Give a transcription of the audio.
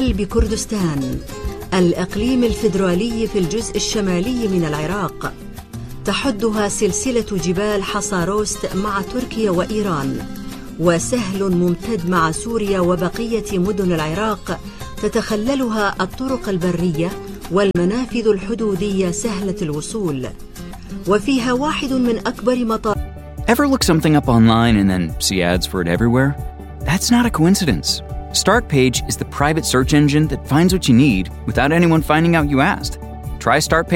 قلب كردستان، الإقليم الفيدرالي في الجزء الشمالي من العراق. تحدها سلسلة جبال حصاروست مع تركيا وإيران، وسهل ممتد مع سوريا وبقية مدن العراق تتخللها الطرق البرية والمنافذ الحدودية سهلة الوصول، وفيها واحد من أكبر مطار. Ever look something up online and then see ads for it everywhere? That's not a coincidence. Startpage is the private search engine that finds what you need without anyone finding out you asked. Try Startpage